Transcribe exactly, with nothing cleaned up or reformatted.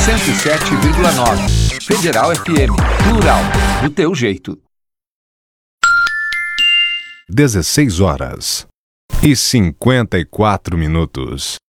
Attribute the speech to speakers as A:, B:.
A: cento e sete vírgula nove. Federal F M. Plural. Do teu jeito.
B: dezesseis horas e cinquenta e quatro minutos.